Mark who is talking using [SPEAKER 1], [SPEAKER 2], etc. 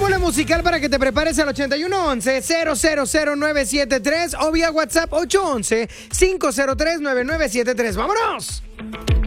[SPEAKER 1] fórmula musical para que te prepares al 8111-000973 o vía WhatsApp 811-503-9973. ¡Vámonos!